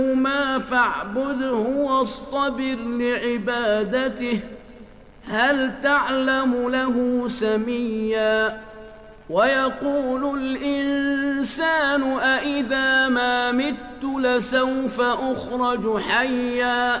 ما فاعبده واصطبر لعبادته هل تعلم له سميا ويقول الإنسان أإذا ما مت لسوف أخرج حيا